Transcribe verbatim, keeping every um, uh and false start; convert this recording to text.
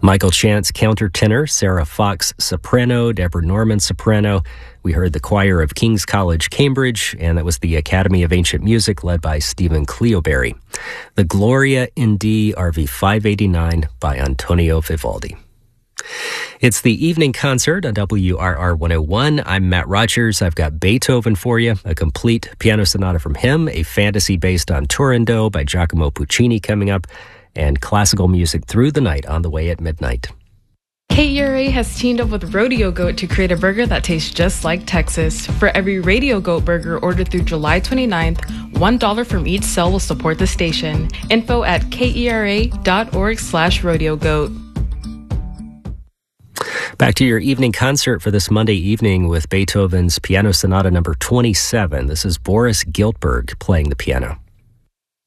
Michael Chance, countertenor, Sarah Fox, soprano, Deborah Norman, soprano. We heard the choir of King's College, Cambridge, and that was the Academy of Ancient Music led by Stephen Cleoberry. The Gloria in D, R V five eighty-nine by Antonio Vivaldi. It's the evening concert on W R R one oh one. I'm Matt Rogers. I've got Beethoven for you, a complete piano sonata from him, a fantasy based on Turandot by Giacomo Puccini coming up, and classical music through the night on the way at midnight. K E R A has teamed up with Rodeo Goat to create a burger that tastes just like Texas. For every Radio Goat burger ordered through July twenty-ninth, one dollar from each sale will support the station. Info at kera.org slash rodeo goat. Back to your evening concert for this Monday evening with Beethoven's Piano Sonata number twenty-seven. This is Boris Giltberg playing the piano.